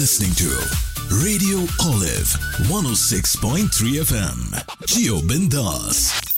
listening to Radio Olive 106.3 FM. Jio Bindas.